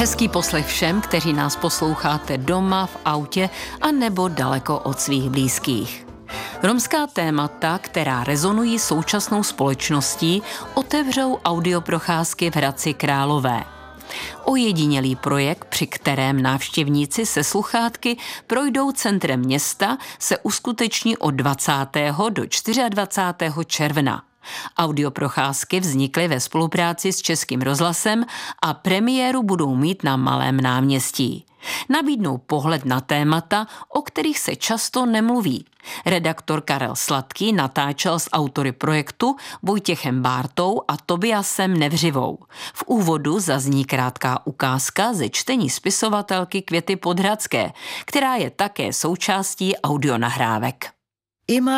Hezký poslech všem, kteří nás posloucháte doma, v autě a nebo daleko od svých blízkých. Romská témata, která rezonují současnou společností, otevřou audioprocházky v Hradci Králové. Ojedinělý projekt, při kterém návštěvníci se sluchátky projdou centrem města, se uskuteční od 20. do 24. června. Audioprocházky vznikly ve spolupráci s Českým rozhlasem a premiéru budou mít na Malém náměstí. Nabídnou pohled na témata, o kterých se často nemluví. Redaktor Karel Sladký natáčel s autory projektu Vojtěchem Bártou a Tobiasem Nevřivou. V úvodu zazní krátká ukázka ze čtení spisovatelky Květy Podhradské, která je také součástí audionahrávek.